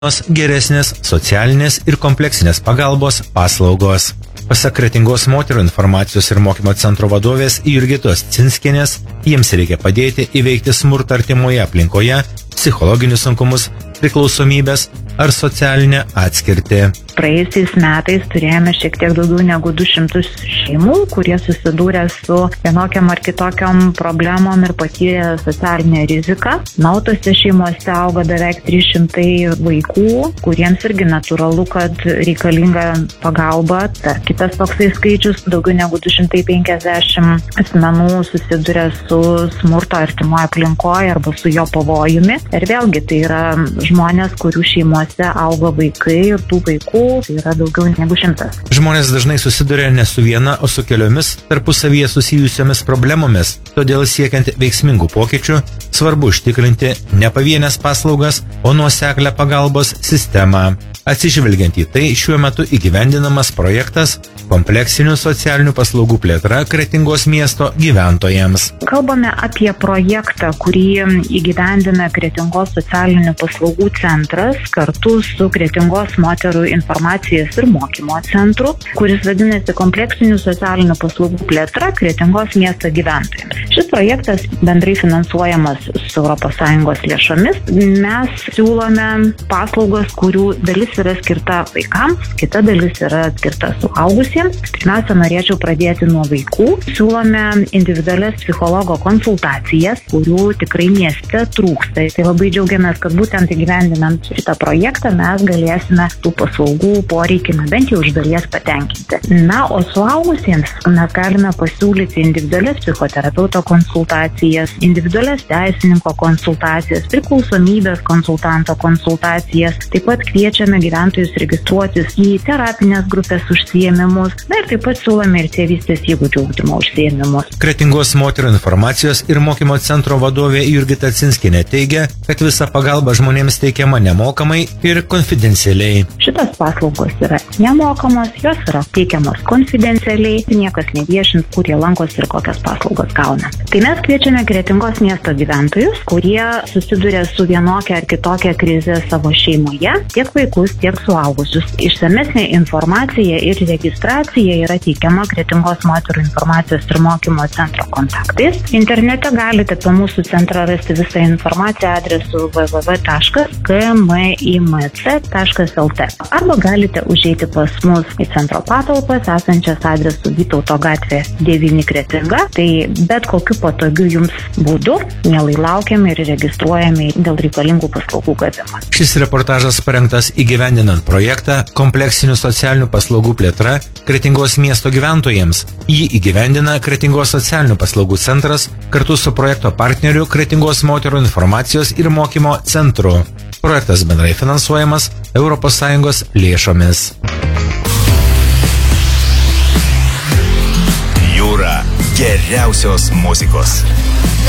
geresnės socialinės ir kompleksinės pagalbos paslaugos. Pasak Kretingos moterų informacijos ir mokymo centro vadovės Jurgitos Cinskienės, jiems reikia padėti įveikti smurtą artimoje aplinkoje, psichologinius sunkumus, priklausomybės ar socialinę atskirtį. Praėjusiais metais turėjome šiek tiek daugiau negu 200 šeimų, kurie susidūrė su vienokiam ar kitokiam problemom ir patyrė socialinę riziką. Na, o tose šeimose auga beveik 300 vaikų, kuriems irgi natūralu, kad reikalinga pagalba. Dar kitas toksai skaičius, daugiau negu 250 asmenų susiduria su smurto artimoje aplinkoje arba su jo pavojumi. Ir vėlgi tai yra žmonės, kurių šeimose auga vaikai ir tų vaikų tai yra daugiau negu 100. Žmonės dažnai susiduria ne su viena, o su keliomis tarpusavyje susijusiomis problemomis. Todėl siekiant veiksmingų pokyčių, svarbu užtikrinti ne pavienės paslaugas, o nuoseklią pagalbos sistemą. Atsižvelgiant į tai, šiuo metu įgyvendinamas projektas kompleksinių socialinių paslaugų plėtra Kretingos miesto gyventojams. Kalbame apie projektą, kurį įgyvendina Kretingos socialinių paslaugų centras kartu su Kretingos moterų informacijos ir mokymo centru, kuris vadinasi kompleksinių socialinių paslaugų plėtra Kretingos miesto gyventojams. Šis projektas bendrai finansuojamas su ES lėšomis. Mes siūlome paslaugas, kurių dalis yra skirta vaikams, kita dalis yra skirta suaugusiems. Pirmiausia, norėčiau pradėti nuo vaikų. Siūlome individualias psichologo konsultacijas, kurių tikrai mieste trūksta. Tai labai džiaugiamės, kad būtent įgyvendinant šitą projektą mes galėsime tų paslaugų poreikį bent jau iš dalies patenkinti. Na, o suaugusiems mes galime pasiūlyti individualias psichoterapeuto konsultacijas, individualias teisininko konsultacijas, priklausomybės konsultanto konsultacijas. Taip pat kviečiame gyventojus registruotis į terapinės grupės užsiėmimus. Na ir taip pat siūlome ir tėvystės įgūdžių ugdymo užsiėmimus. Kretingos moterų informacijos ir mokymo centro vadovė Jurgita Cinskienė teigia, kad visa pagalba žmonėms teikiama nemokamai ir konfidencialiai. Šitos paslaugos yra nemokamos, jos yra teikiamos konfidencialiai, niekas neviešins, kur jie lankosi ir kokias paslaugas gauna. Tai mes kviečiame Kretingos miesto gyventojus, kurie susiduria su vienokia ar kitokia krize savo šeimoje, tiek vaikus, tiek suaugusius. Išsamesnė informacija ir registracija yra teikiama Kretingos moterų informacijos ir mokymo centro kontaktais. Internete galite apie mūsų centrą rasti visą informaciją adresu www.kmimc.lt arba galite užeiti pas mus į centro patalpas esančias adresu Vytauto gatvė 9 Kretinga. Tai bet kokiu patogiu jums būdu mielai laukiame ir registruojame dėl reikalingų paslaugų gavimo. Šis reportažas parengtas įgyvendinant projektą kompleksinių socialinių paslaugų plėtra Kretingos miesto gyventojams. Jį įgyvendina Kretingos socialinių paslaugų centras kartu su projekto partneriu Kretingos moterų informacijos ir mokymo centru. Projektas bendrai finansuojamas ES lėšomis. Jūra geriausios muzikos.